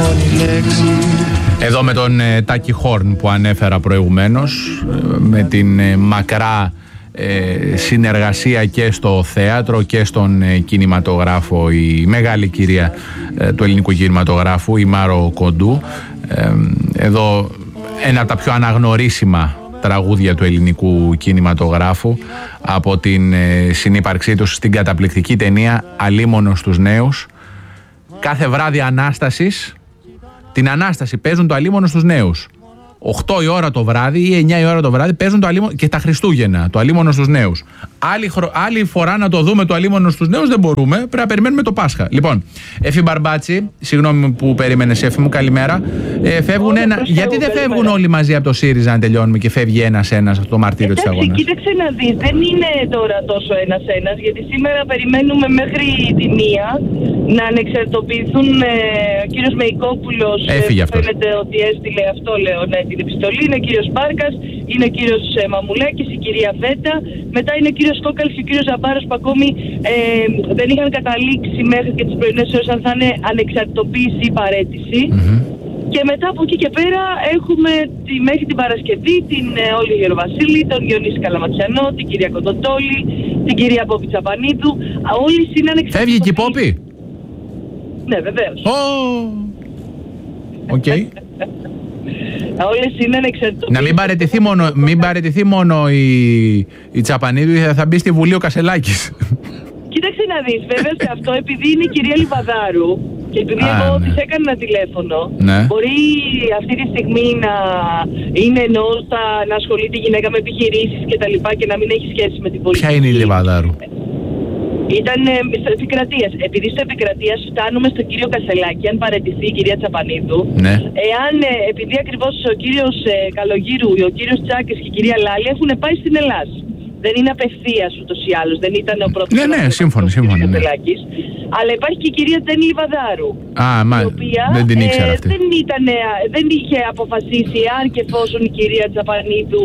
μόνη λέξη. Εδώ με τον Τάκη Χόρν που ανέφερα προηγουμένως, με την μακρά συνεργασία και στο θέατρο και στον κινηματογράφο, η μεγάλη κυρία του ελληνικού κινηματογράφου, η Μάρο Κοντού. Εδώ ένα από τα πιο αναγνωρίσιμα τραγούδια του ελληνικού κινηματογράφου από την συνύπαρξή τους στην καταπληκτική ταινία Αλίμονος στους νέους. Κάθε βράδυ Ανάστασης, την Ανάσταση παίζουν το Αλίμονο στους νέους. 8 η ώρα το βράδυ ή 9 η ώρα το βράδυ παίζουν το Αλίμονο, και τα Χριστούγεννα, το Αλίμονο στους νέους. Άλλη φορά να το δούμε το Αλίμονο στους νέους δεν μπορούμε, πρέπει να περιμένουμε το Πάσχα. Λοιπόν, Εφη Μπαρμπάτσι, συγγνώμη που περίμενες Εφη μου, καλημέρα. Γιατί δεν φεύγουν όλοι μαζί από το ΣΥΡΙΖΑ να τελειώνουμε και φεύγει ένας-ένας από το μαρτύριο της αγώνας? Κοίταξε να δεις, δεν είναι τώρα τόσο ένας-ένας, γιατί σήμερα περιμένουμε μέχρι τη 1 να ανεξαρτοποιηθούν ο κύριος Μεϊκόπουλος. Έφυγε αυτός. Φαίνεται ότι έστειλε αυτό, λέω, ναι, την επιστολή. Είναι ο κύριος Μπάρκας, είναι ο κύριος Μαμουλάκης, η κυρία Βέτα. Μετά είναι ο κύριος Κόκαλης και ο κύριος Ζαμπάρος που ακόμη δεν είχαν καταλήξει μέχρι και τις πρωινές ώρες αν θα είναι ανεξαρτητοποίηση ή παραίτηση. Και μετά από εκεί και πέρα έχουμε μέχρι την Παρασκευή την Όλη Γεροβασίλη, τον Διονύση Καλαματιανό, την κυρία Κοντοτόλη, την κυρία Πόπη Τσαπανίδου. Όλοι είναι ανεξαρτητοποιημένοι. Φεύγει και η Πόπη? Ναι, βεβαίως. Οκ. Όλες είναι ανεξαρτητοποιημένες. Να μην παραιτηθεί μόνο η Τσαπανίδου, θα μπει στη Βουλή ο Κασελάκης. Κοίταξε να δεις, βέβαια σε αυτό, επειδή είναι η κυρία Λιβαδάρου και επειδή εγώ της έκανα ένα τηλέφωνο, μπορεί αυτή τη στιγμή να είναι να ασχολείται η γυναίκα με επιχειρήσεις και τα λοιπά και να μην έχει σχέση με την πολιτική. Ποια είναι η Λιβαδάρου? Ήταν στο Επικρατείας. Επειδή στο Επικρατείας φτάνουμε στον κύριο Κασελάκη, αν παραιτηθεί η κυρία Τσαπανίδου, εάν επειδή ακριβώς ο κύριος Καλογύρου, ο κύριος Τσάκης και η κυρία Λάλη έχουν πάει στην Ελλάδα. Δεν είναι απευθείας ούτως ή άλλως, δεν ήταν ο πρώτος. Ναι, σύμφωνοι. Κασελάκης. Αλλά υπάρχει και η κυρία Τζέννη Λιβαδάρου. Η οποία δεν την ήξερα αυτή. Δεν είχε αποφασίσει αν και εφόσον η κυρία Τσαπανίδου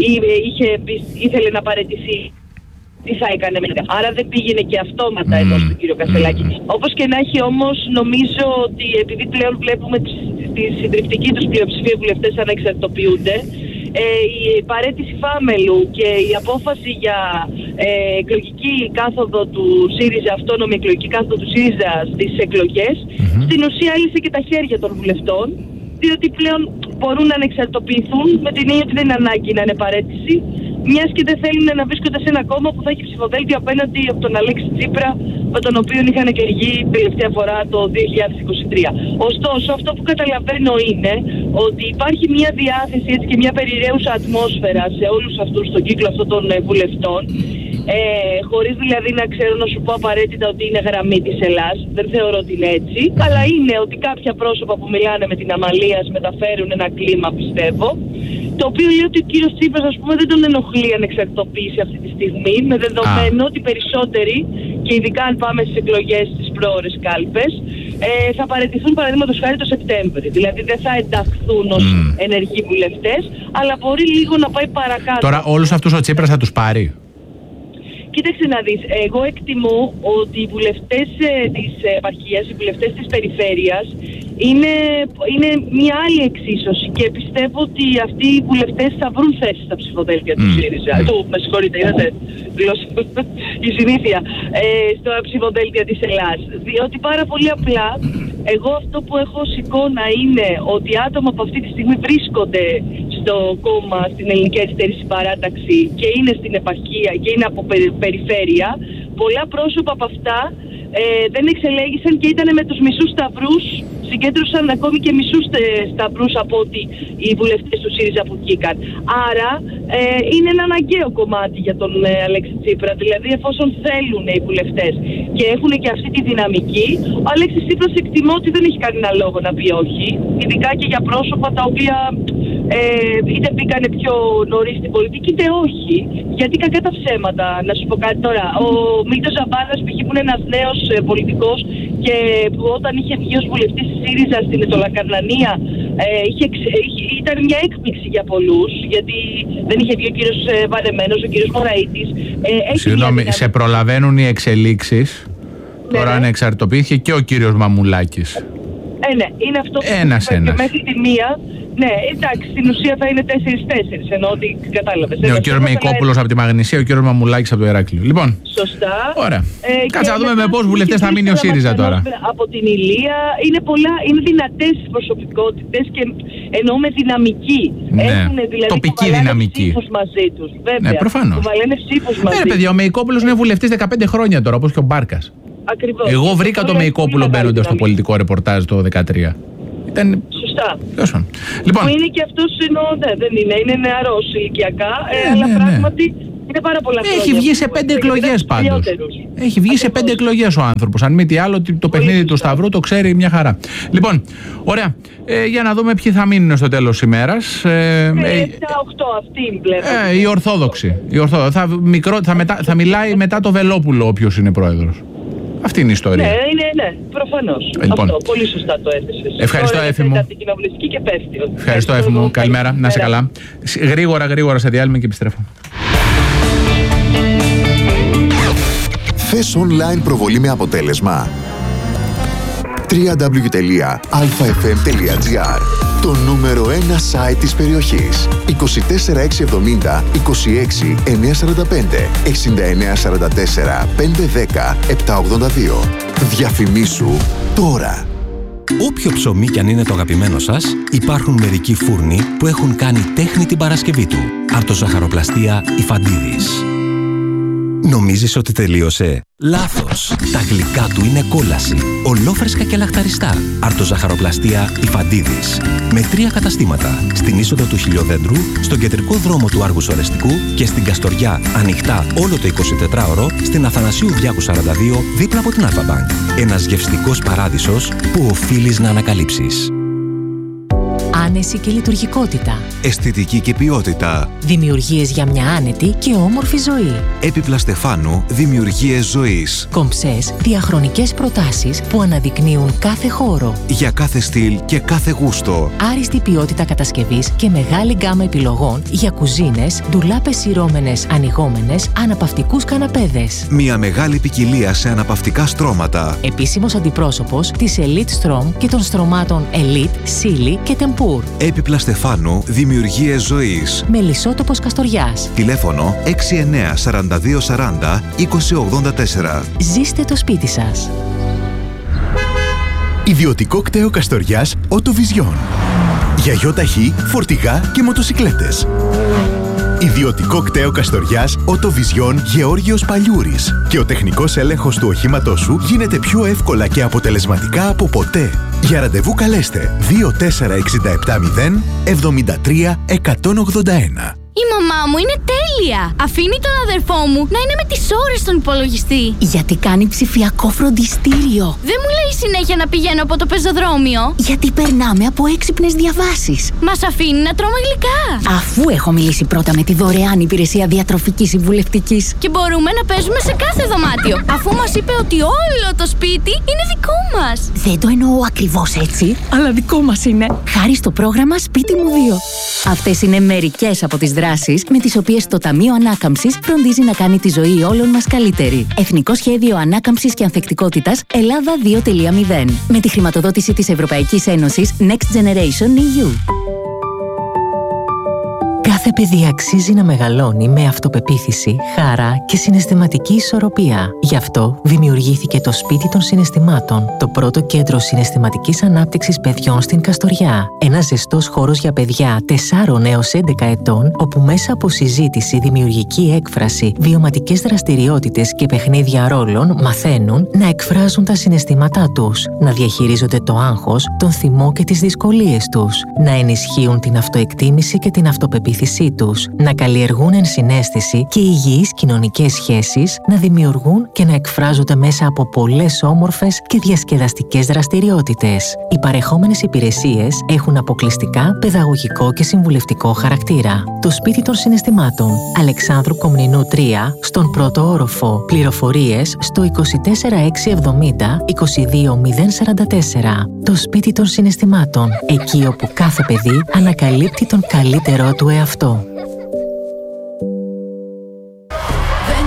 ήθελε να παραιτηθεί, τι θα έκανε μετά. Άρα δεν πήγαινε και αυτόματα εδώ στον κύριο Κασελάκη. Όπως και να έχει όμως, νομίζω ότι επειδή πλέον βλέπουμε τη συντριπτική τους πλειοψηφία βουλευτές ανεξαρτητοποιούνται, η παραίτηση Φάμελου και η απόφαση για εκλογική κάθοδο του ΣΥΡΙΖΑ, αυτόνομη εκλογική κάθοδο του ΣΥΡΙΖΑ στις εκλογές, στην ουσία έλυσε και τα χέρια των βουλευτών, διότι πλέον μπορούν να ανεξαρτητοποιηθούν με την έννοια ότι δεν είναι ανάγκη να είναι παραίτηση, μιας και δεν θέλουν να βρίσκονται σε ένα κόμμα που θα έχει ψηφοδέλτιο απέναντι από τον Αλέξη Τσίπρα, με τον οποίο είχαν εκλεγεί τελευταία φορά το 2023. Ωστόσο, αυτό που καταλαβαίνω είναι ότι υπάρχει μια διάθεση έτσι και μια περιραίουσα ατμόσφαιρα σε όλους αυτούς τον κύκλο αυτών των βουλευτών, χωρίς δηλαδή να ξέρω να σου πω απαραίτητα ότι είναι γραμμή της Ελλάς, δεν θεωρώ ότι είναι έτσι, αλλά είναι ότι κάποια πρόσωπα που μιλάνε με την Αμαλία μεταφέρουν ένα κλίμα, πιστεύω, το οποίο λέει ότι ο κύριος Τσίπρας, ας πούμε, δεν τον ενοχλεί ανεξαρτητοποίηση αυτή τη στιγμή, με δεδομένο ότι περισσότεροι, και ειδικά αν πάμε στις εκλογές στις πρόορες κάλπες, θα παραιτηθούν παραδείγματος χάρη το Σεπτέμβρη. Δηλαδή δεν θα ενταχθούν ως ενεργοί βουλευτές, αλλά μπορεί λίγο να πάει παρακάτω. Τώρα όλους αυτούς ο Τσίπρας θα τους πάρει? Κοίταξε να δεις, εγώ εκτιμώ ότι οι βουλευτές της επαρχίας, οι βουλευτές της περιφέρειας είναι μια άλλη εξίσωση και πιστεύω ότι αυτοί οι βουλευτές θα βρουν θέσεις στα ψηφοδέλτια του ΣΥΡΙΖΑ. Με συγχωρείτε, είδατε η συνήθεια στα ψηφοδέλτια της Ελλάς. Διότι πάρα πολύ απλά, εγώ αυτό που έχω ως εικόνα είναι ότι άτομα που αυτή τη στιγμή βρίσκονται στο κόμμα, στην Ελληνική Αριστερή Συμπαράταξη και είναι στην επαρχία και είναι από περιφέρεια, πολλά πρόσωπα από αυτά δεν εξελέγησαν και ήταν με τους μισούς σταυρούς, συγκέντρωσαν ακόμη και μισούς σταυρούς από ότι οι βουλευτές του ΣΥΡΙΖΑ που βγήκαν. Άρα είναι ένα αναγκαίο κομμάτι για τον Αλέξη Τσίπρα, δηλαδή εφόσον θέλουν οι βουλευτές και έχουν και αυτή τη δυναμική, ο Αλέξης Τσίπρας εκτιμώ ότι δεν έχει κανένα λόγο να πει όχι, ειδικά και για πρόσωπα τα οποία είτε μπήκανε πιο νωρίς στην πολιτική είτε όχι, γιατί κακά τα ψέματα. Να σου πω κάτι τώρα, ο Μίλτος Ζαμπάνας π.χ. που είναι ένας νέος πολιτικός και που όταν είχε βγει ως βουλευτής της ΣΥΡΙΖΑ στην Ετωλακαρνανία ήταν μια έκπληξη για πολλούς, γιατί δεν είχε βγει ο κύριος Βαρεμένος, ο κύριος Μωραΐτης. Συγγνώμη, σε προλαβαίνουν οι εξελίξεις. Τώρα ανεξαρτητοποιήθηκε και ο κύριος Μαμουλάκης. Ναι, είναι αυτό που Ένας. μέχρι τη μία. Ναι, εντάξει, στην ουσία θα είναι 4-4, ενώ ότι κατάλαβες. Ναι, ο κύριος Μεϊκόπουλος από τη Μαγνησία, ο κύριος Μαμουλάκης από το Ηράκλειο. Λοιπόν. Σωστά. Ωραία. Κάτσε να δούμε με πόσους βουλευτές θα μείνει ο ΣΥΡΙΖΑ τώρα. Από την Ηλία είναι δυνατές προσωπικότητες και εννοώ με δυναμική. Ναι. Έχουν δηλαδή τοπική δυναμική. Ψήφους μαζί τους. Βέβαια. Ναι, προφανώς. Βαλένε ψήφους μαζί. Ναι, παιδιά, ο Μεϊκόπουλος είναι βουλευτής 15 χρόνια τώρα, όπως και ο Μπάρκας. Ακριβώς. Εγώ βρήκα το Μεϊκόπουλο μπαίνοντας στο πολιτικό ρεπορτάζ το 2013. Ήταν. Σωστά. Λοιπόν. Που είναι και αυτός δεν είναι νεαρός ηλικιακά, αλλά πράγματι είναι πάρα πολλά χρόνια. Έχει βγει σε 5 εκλογές πάντως. Έχει βγει σε 5 εκλογές ο άνθρωπος. Αν μη τι άλλο, το παιχνίδι του Σταυρού το ξέρει μια χαρά. Λοιπόν, ωραία. Για να δούμε ποιοι θα μείνουν στο τέλος της ημέρας. 7-8 αυτοί βλέπω. Οι Ορθόδοξοι. Θα μιλάει μετά το Βελόπουλο όποιος είναι πρόεδρος. Αυτή είναι η ιστορία. Ναι, προφανώς. Λοιπόν. Αυτό, πολύ σωστά το έθεσες. Ευχαριστώ, Έφη μου. Και πέφτει. Ευχαριστώ, Έφη μου. Καλημέρα, να είσαι καλά. Γρήγορα σε διάλειμμα και επιστρέφω. Θες online προβολή με αποτέλεσμα? www.alfafm.gr. Το νούμερο 1 site της περιοχής. 24670 26 945 6944 510 782. Διαφημίσου τώρα. Όποιο ψωμί κι αν είναι το αγαπημένο σας, υπάρχουν μερικοί φούρνοι που έχουν κάνει τέχνη την Παρασκευή του. Αρτοζαχαροπλαστεία Ιφαντίδης. Νομίζεις ότι τελείωσε? Λάθος! Τα γλυκά του είναι κόλαση. Ολόφρεσκα και λαχταριστά. Αρτοζαχαροπλαστεία Ιφαντίδης. Με 3 καταστήματα. Στην είσοδο του Χιλιοδέντρου, στον κεντρικό δρόμο του Άργους Ορεστικού και στην Καστοριά, ανοιχτά όλο το 24ωρο, στην Αθανασίου Διάκου 42, δίπλα από την Αλφα-Μπανκ. Ένας γευστικός παράδεισος που οφείλεις να ανακαλύψεις. Άνεση και λειτουργικότητα. Αισθητική και ποιότητα. Δημιουργίες για μια άνετη και όμορφη ζωή. Έπιπλα Στεφάνου, δημιουργίες ζωής. Κομψές, διαχρονικές προτάσεις που αναδεικνύουν κάθε χώρο. Για κάθε στυλ και κάθε γούστο. Άριστη ποιότητα κατασκευής και μεγάλη γκάμα επιλογών για κουζίνες, ντουλάπες σειρώμενες, ανοιγόμενες, αναπαυτικούς καναπέδες. Μια μεγάλη ποικιλία σε αναπαυτικά στρώματα. Επίσημος αντιπρόσωπος της Elite Strom και των στρωμάτων Elite, Silly και Tempur. Έπιπλα Στεφάνου, δημιουργίες ζωής. Μελισσότοπος Καστοριάς. Τηλέφωνο 69 42 40 20 84. Ζήστε το σπίτι σας. Ιδιωτικό κτέο Καστοριάς Οτοβιζιόν. Για γιοταχή, φορτηγά και μοτοσικλέτες. Ιδιωτικό κτέο Καστοριάς Οτοβιζιόν Γεώργιος Παλιούρης. Και ο τεχνικός έλεγχος του οχήματός σου γίνεται πιο εύκολα και αποτελεσματικά από ποτέ. Για ραντεβού καλέστε 24670 73 181. Η μαμά μου είναι τέλεια! Αφήνει τον αδερφό μου να είναι με τις ώρες στον υπολογιστή. Γιατί κάνει ψηφιακό φροντιστήριο. Δεν μου λέει συνέχεια να πηγαίνω από το πεζοδρόμιο. Γιατί περνάμε από έξυπνες διαβάσεις. Μας αφήνει να τρώμε γλυκά. Αφού έχω μιλήσει πρώτα με τη δωρεάν υπηρεσία διατροφικής συμβουλευτικής. Και μπορούμε να παίζουμε σε κάθε δωμάτιο. Αφού μας είπε ότι όλο το σπίτι είναι δικό μας. Δεν το εννοώ ακριβώς έτσι, αλλά δικό μας είναι. Χάρη στο πρόγραμμα Σπίτι μου 2. Αυτές είναι μερικές από τις δράσεις με τις οποίες το Ταμείο Ανάκαμψης φροντίζει να κάνει τη ζωή όλων μας καλύτερη. Εθνικό Σχέδιο Ανάκαμψης και Ανθεκτικότητας Ελλάδα 2.0. Με τη χρηματοδότηση της Ευρωπαϊκής Ένωσης Next Generation EU. Κάθε παιδί αξίζει να μεγαλώνει με αυτοπεποίθηση, χαρά και συναισθηματική ισορροπία. Γι' αυτό δημιουργήθηκε το Σπίτι των Συναισθημάτων, το πρώτο κέντρο συναισθηματικής ανάπτυξης παιδιών στην Καστοριά. Ένας ζεστός χώρος για παιδιά 4 έως 11 ετών, όπου μέσα από συζήτηση, δημιουργική έκφραση, βιωματικές δραστηριότητες και παιχνίδια ρόλων μαθαίνουν να εκφράζουν τα συναισθήματά τους, να διαχειρίζονται το άγχος, τον θυμό και τις δυσκολίες τους, να ενισχύουν την αυτοεκτίμηση και την αυτοπεποίθηση τους, να καλλιεργούν ενσυναίσθηση και υγιείς κοινωνικές σχέσεις, να δημιουργούν και να εκφράζονται μέσα από πολλές όμορφες και διασκεδαστικές δραστηριότητες. Οι παρεχόμενες υπηρεσίες έχουν αποκλειστικά παιδαγωγικό και συμβουλευτικό χαρακτήρα. Το Σπίτι των Συναισθημάτων, Αλεξάνδρου Κομνηνού 3, στον πρώτο όροφο. Πληροφορίες στο 24670 22044. Το Σπίτι των Συναισθημάτων, εκεί όπου κάθε παιδί ανακαλύπτει τον καλύτερό του εαυτό. Δεν κάνω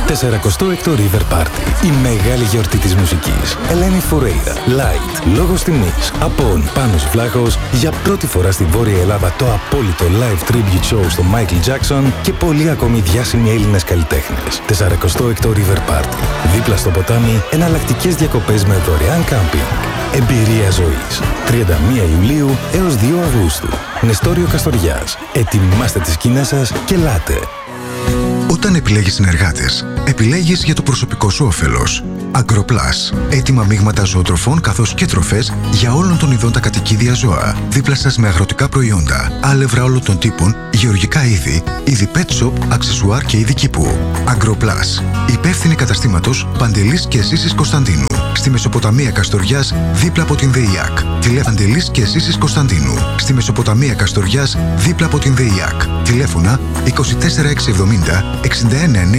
46ο River Party. Η μεγάλη γιορτή της μουσικής. Ελένη Φουρέιρα, Light, λόγος τιμής. Απόν, Πάνος Βλάχος. Για πρώτη φορά στη Βόρεια Ελλάδα το απόλυτο live tribute show στο Michael Jackson και πολλοί ακόμη διάσημοι Έλληνες καλλιτέχνες. 46ο River Party. Δίπλα στο ποτάμι, εναλλακτικές διακοπές με δωρεάν κάμπινγκ. Εμπειρία ζωής. 31 Ιουλίου έως 2 Αυγούστου. Νεστόριο Καστοριάς. Ετοιμάστε τις σκηνές σας και ελάτε. Όταν επιλέγεις συνεργάτες, επιλέγεις για το προσωπικό σου όφελος. Agroplus. Έτοιμα μείγματα ζωοτροφών καθώς και τροφές για όλων των ειδών τα κατοικίδια ζώα. Δίπλα σας με αγροτικά προϊόντα, άλευρα όλων των τύπων, γεωργικά είδη, είδη pet shop, αξεσουάρ και είδη κήπου. Agroplus. Υπεύθυνη καταστήματος Παντελής και Εσίσης Κωνσταντίνου. Στη Μεσοποταμία Καστοριάς, δίπλα από την ΔΕΙΑΚ. Τηλέφωνο Παντελής και Εσίσης Κωνσταντίνου. Στη Μεσοποταμία Καστοριάς, δίπλα από την ΔΕΙΑΚ. Τηλέφωνα 24670 619